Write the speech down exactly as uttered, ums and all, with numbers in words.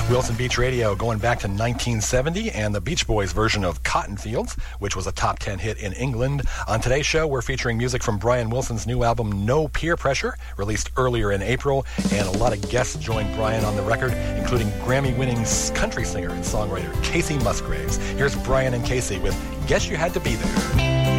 Wilson Beach Radio going back to nineteen seventy and the Beach Boys version of Cotton Fields, which was a top ten hit in England. On today's show, we're featuring music from Brian Wilson's new album, No Peer Pressure, released earlier in April, and a lot of guests joined Brian on the record, including Grammy-winning country singer and songwriter Kacey Musgraves. Here's Brian and Kacey with Guess You Had to Be There.